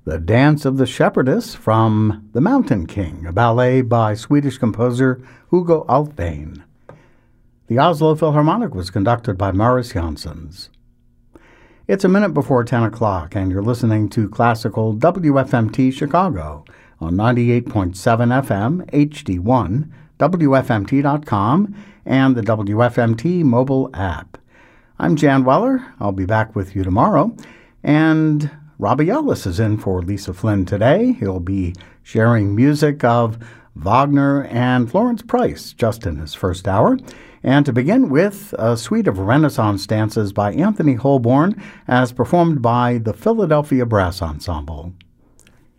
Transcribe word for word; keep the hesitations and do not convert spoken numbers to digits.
The Dance of the Shepherdess from The Mountain King, a ballet by Swedish composer Hugo Alfvén. The Oslo Philharmonic was conducted by Maurice Janssens. It's a minute before ten o'clock, and you're listening to Classical W F M T Chicago on ninety-eight point seven F M, H D one, W F M T dot com, and the W F M T mobile app. I'm Jan Weller. I'll be back with you tomorrow, and Robbie Ellis is in for Lisa Flynn today. He'll be sharing music of Wagner and Florence Price just in his first hour. And to begin with, a suite of Renaissance dances by Anthony Holborn as performed by the Philadelphia Brass Ensemble.